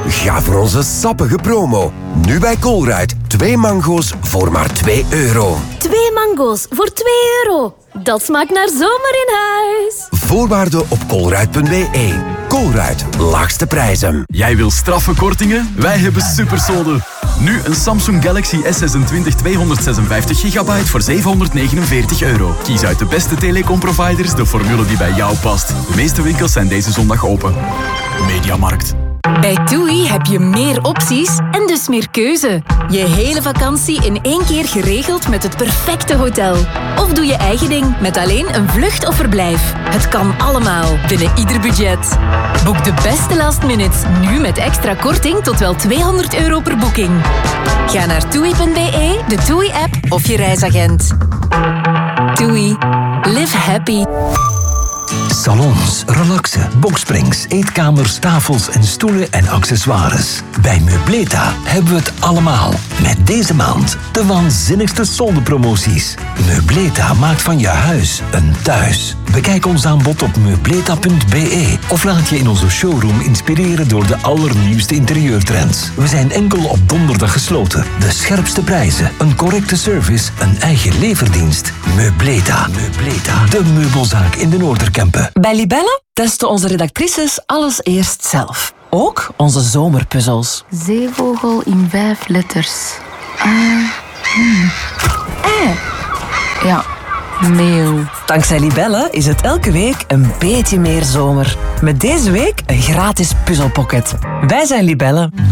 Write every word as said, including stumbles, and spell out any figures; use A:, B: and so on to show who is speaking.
A: Ga voor onze sappige promo. Nu bij Colruyt. Twee mango's voor maar twee euro.
B: Twee mango's voor twee euro. Dat smaakt naar zomer in huis.
A: Voorwaarden op colruyt punt b e. Colruyt, laagste prijzen.
C: Jij wil straffe kortingen? Wij hebben supersode. Nu een Samsung Galaxy S zesentwintig tweehonderdzesenvijftig gigabyte voor zevenhonderdnegenenveertig euro. Kies uit de beste telecomproviders de formule die bij jou past. De meeste winkels zijn deze zondag open. Mediamarkt.
D: Bij TUI heb je meer opties en dus meer keuze. Je hele vakantie in één keer geregeld met het perfecte hotel. Of doe je eigen ding met alleen een vlucht of verblijf. Het kan allemaal binnen ieder budget. Boek de beste last minutes nu met extra korting tot wel tweehonderd euro per boeking. Ga naar toei punt b e, de TUI-app of je reisagent. TUI. Live happy.
E: Salons, relaxen, boksprings, eetkamers, tafels en stoelen en accessoires. Bij Meubleta hebben we het allemaal. Met deze maand de waanzinnigste soldepromoties. Meubleta maakt van je huis een thuis. Bekijk ons aanbod op meubleta punt b e of laat je in onze showroom inspireren door de allernieuwste interieurtrends. We zijn enkel op donderdag gesloten. De scherpste prijzen, een correcte service, een eigen leverdienst. Meubleta. Meubleta. De meubelzaak in de Noorderkempen.
F: Bij Libelle testen onze redactrices alles eerst zelf. Ook onze zomerpuzzels.
G: Zeevogel in vijf letters. Ah, hmm. Eh. Ja, meeuw.
F: Dankzij Libelle is het elke week een beetje meer zomer. Met deze week een gratis puzzelpocket. Wij zijn Libelle.